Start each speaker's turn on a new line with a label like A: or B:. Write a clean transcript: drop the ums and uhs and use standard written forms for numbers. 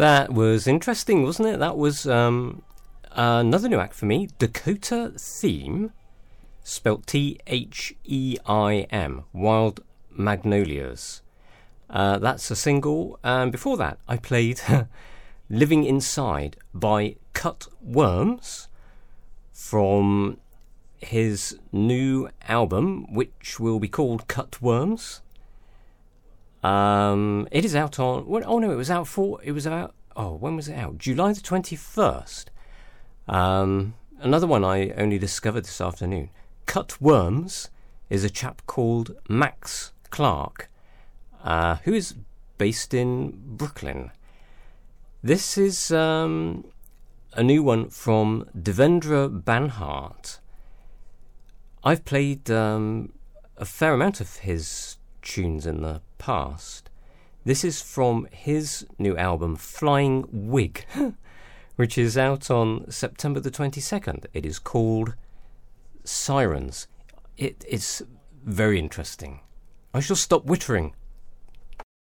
A: That was interesting, wasn't it? That was another new act for me. Dakota Theme, spelt Theim, Wild Magnolias. That's a single. And before that, I played Living Inside by Cut Worms from his new album, which will be called Cut Worms. It is out on... when was it out? July the 21st. Another one I only discovered this afternoon. Cut Worms is a chap called Max Clark, who is based in Brooklyn. This is a new one from Devendra Banhart. I've played a fair amount of his tunes in the past. This is from his new album Flying Wig, which is out on September the 22nd. It is called Sirens. It is very interesting. I shall stop wittering.